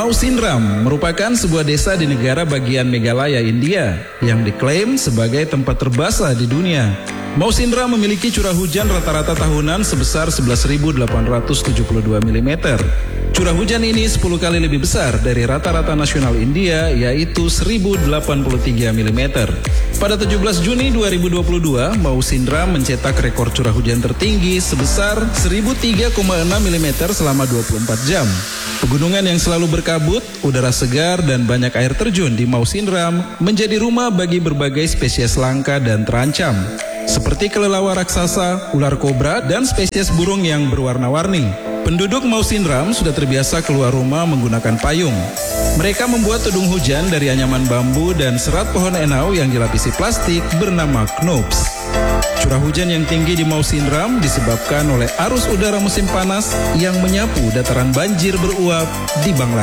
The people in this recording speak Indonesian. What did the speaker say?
Mausinram merupakan sebuah desa di negara bagian Meghalaya, India yang diklaim sebagai tempat terbasah di dunia. Mausinram memiliki curah hujan rata-rata tahunan sebesar 11.872 mm. Curah hujan ini 10 kali lebih besar dari rata-rata nasional India, yaitu 1.083 mm. Pada 17 Juni 2022, Mausinram mencetak rekor curah hujan tertinggi sebesar 1.003,6 mm selama 24 jam. Pegunungan yang selalu berkabut, udara segar, dan banyak air terjun di Mausinram menjadi rumah bagi berbagai spesies langka dan terancam, seperti kelelawar raksasa, ular kobra, dan spesies burung yang berwarna-warni. Penduduk Mausinram sudah terbiasa keluar rumah menggunakan payung. Mereka membuat tudung hujan dari anyaman bambu dan serat pohon enau yang dilapisi plastik bernama knoops. Curah hujan yang tinggi di Mausinram disebabkan oleh arus udara musim panas yang menyapu dataran banjir beruap di Bangladesh.